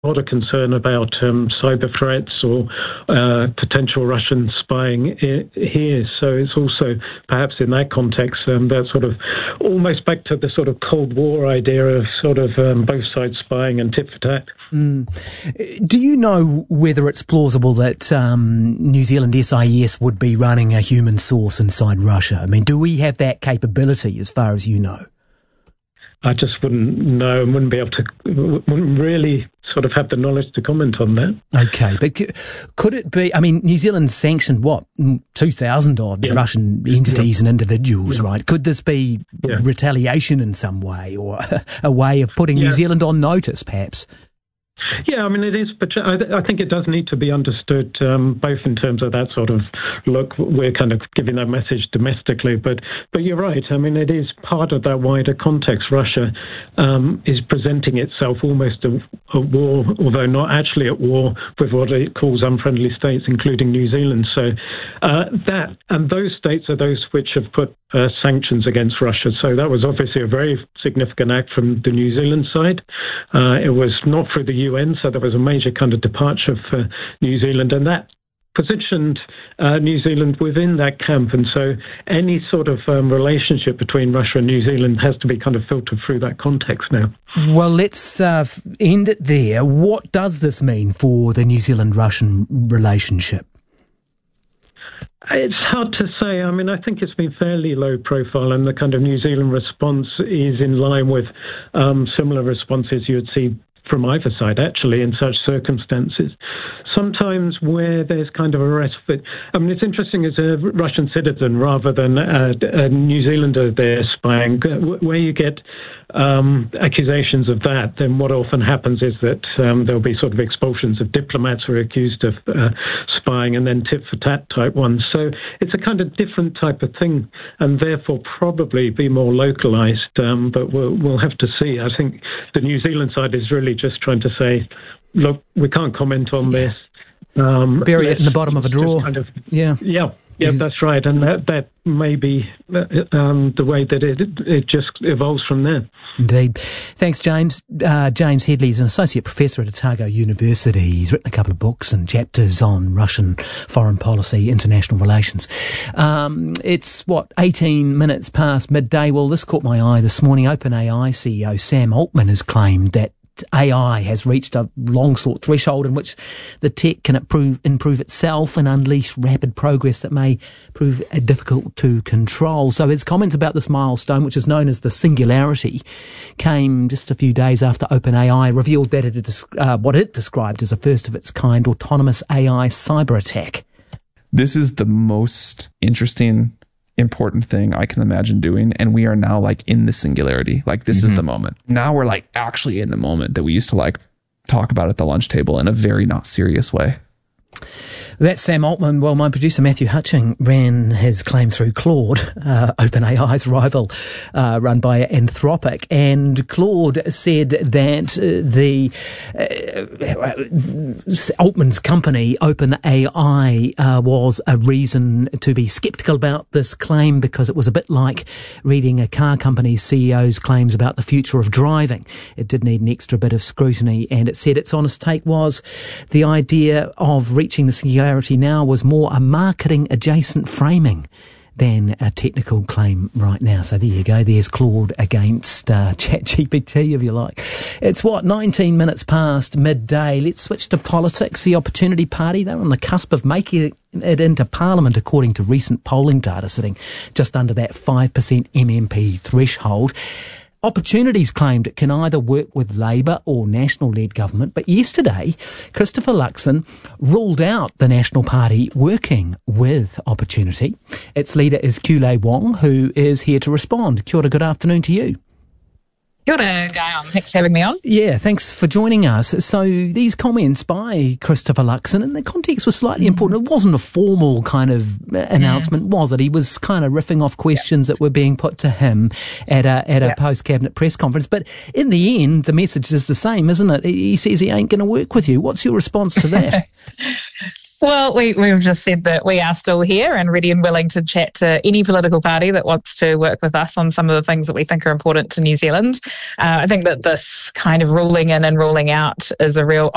lot of concern about cyber threats or potential Russian spying here. So it's also perhaps in that context that sort of almost back to the sort of Cold War idea of sort of both sides spying and tit for tat. Do you know whether it's plausible that New Zealand SIS would be running a human source inside Russia? I mean, do we have that capability as far as you know? I just wouldn't know and wouldn't be able to, wouldn't really sort of have the knowledge to comment on that. Okay, but could it be, I mean, New Zealand sanctioned, 2,000 odd Russian entities and individuals, right? Could this be retaliation in some way, or a way of putting New Zealand on notice, perhaps? Yeah, I mean, it is, but I think it does need to be understood both in terms of that sort of, look, we're kind of giving that message domestically, but you're right. I mean, it is part of that wider context. Russia is presenting itself almost at war, although not actually at war, with what it calls unfriendly states, including New Zealand. So that, and those states are those which have put sanctions against Russia. So that was obviously a very significant act from the New Zealand side. It was not through the UN, so there was a major kind of departure for New Zealand, and that positioned New Zealand within that camp. And so any sort of relationship between Russia and New Zealand has to be kind of filtered through that context now. Well, let's end it there. What does this mean for the New Zealand-Russian relationship? It's hard to say. I mean, I think it's been fairly low profile, and the kind of New Zealand response is in line with similar responses you would see from either side, actually, in such circumstances. Sometimes where there's kind of a respite, I mean, it's interesting as a Russian citizen rather than a New Zealander there spying, where you get accusations of that, then what often happens is that there'll be sort of expulsions of diplomats who are accused of spying, and then tit-for-tat type ones. So it's a kind of different type of thing, and therefore probably be more localised, but we'll have to see. I think the New Zealand side is really just trying to say, look, we can't comment on this. Bury it in the bottom of a drawer. Kind of, yeah, that's right. And that may be the way that it just evolves from there. Indeed. Thanks, James. James Headley is an associate professor at Otago University. He's written a couple of books and chapters on Russian foreign policy, international relations. It's 18 minutes past midday. Well, this caught my eye this morning. OpenAI CEO Sam Altman has claimed that AI has reached a long-sought threshold in which the tech can improve itself and unleash rapid progress that may prove difficult to control. So his comments about this milestone, which is known as the Singularity, came just a few days after OpenAI revealed that what it described as a first-of-its-kind autonomous AI cyber attack. This is the most interesting, important thing I can imagine doing, and we are now like in the singularity. Like this is the moment. Now we're like actually in the moment that we used to like talk about at the lunch table in a very not serious way. That's Sam Altman. Well, my producer Matthew Hutching ran his claim through Claude, OpenAI's rival, run by Anthropic, and Claude said that Altman's company, OpenAI, was a reason to be sceptical about this claim because it was a bit like reading a car company's CEO's claims about the future of driving. It did need an extra bit of scrutiny, and it said its honest take was the idea of reaching the singularity now was more a marketing adjacent framing than a technical claim right now. So there you go. There's Claude against ChatGPT, if you like. It's 19 minutes past midday. Let's switch to politics. The Opportunity Party, they're on the cusp of making it into Parliament, according to recent polling data, sitting just under that 5% MMP threshold. Opportunities claimed it can either work with Labour or National-led government, but yesterday, Christopher Luxon ruled out the National Party working with Opportunity. Its leader is Kule Wong, who is here to respond. Kia ora, good afternoon to you. Kia ora, Guy. Thanks for having me on. Yeah, thanks for joining us. So these comments by Christopher Luxon, and the context was slightly important. It wasn't a formal kind of announcement, was it? He was kind of riffing off questions that were being put to him at a post-cabinet press conference. But in the end, the message is the same, isn't it? He says he ain't going to work with you. What's your response to that? Well, we've just said that we are still here and ready and willing to chat to any political party that wants to work with us on some of the things that we think are important to New Zealand. I think that this kind of ruling in and ruling out is a real